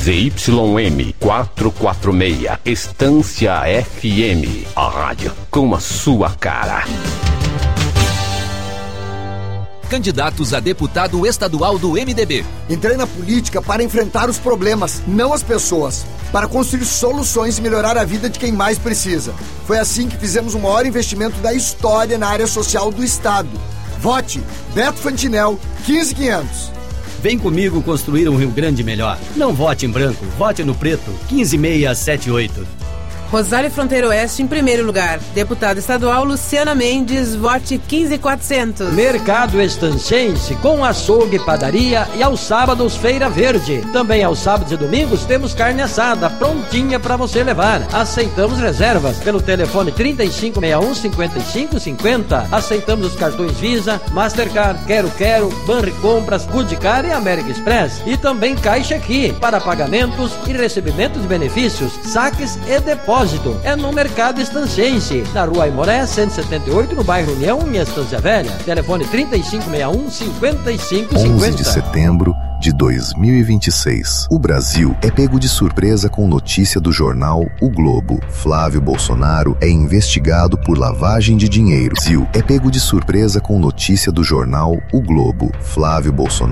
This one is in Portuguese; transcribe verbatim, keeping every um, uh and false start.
Z Y M quatrocentos e quarenta e seis, Estância F M, a rádio com a sua cara. Candidatos a deputado estadual do M D B. Entrei na política para enfrentar os problemas, não as pessoas. Para construir soluções e melhorar a vida de quem mais precisa. Foi assim que fizemos o maior investimento da história na área social do Estado. Vote Beto Fantinel, quinze mil e quinhentos. Vem comigo construir um Rio Grande melhor. Não vote em branco, vote no preto, quinze mil seiscentos e setenta e oito. Rosário Fronteira Oeste em primeiro lugar. Deputada estadual Luciana Mendes, vote quinze mil e quatrocentos. Mercado Estancense com açougue, padaria e aos sábados Feira Verde. Também aos sábados e domingos temos carne assada prontinha para você levar. Aceitamos reservas pelo telefone trinta e cinco sessenta e um, cinquenta e cinco cinquenta. Aceitamos os cartões Visa, Mastercard, Quero Quero, Banri Compras, Goodcar e América Express. E também Caixa Aqui para pagamentos e recebimento de benefícios, saques e depósitos. É no Mercado Estancense, na Rua Aimoré, cento e setenta e oito, no bairro União, em Estância Velha. Telefone trinta e cinco sessenta e um, cinquenta e cinco cinquenta. onze de setembro de dois mil e vinte e seis. O Brasil é pego de surpresa com notícia do jornal O Globo. Flávio Bolsonaro é investigado por lavagem de dinheiro. O Brasil é pego de surpresa com notícia do jornal O Globo. Flávio Bolsonaro